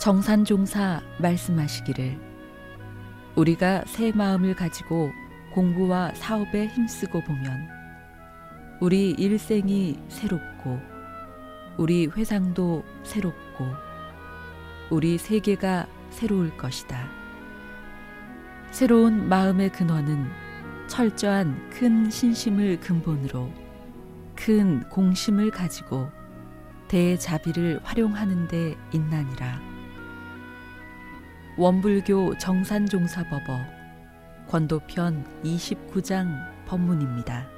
정산종사 말씀하시기를 우리가 새 마음을 가지고 공부와 사업에 힘쓰고 보면 우리 일생이 새롭고 우리 회상도 새롭고 우리 세계가 새로울 것이다. 새로운 마음의 근원은 철저한 큰 신심을 근본으로 큰 공심을 가지고 대자비를 활용하는 데 있나니라. 원불교 정산종사법어 권도편 29장 법문입니다.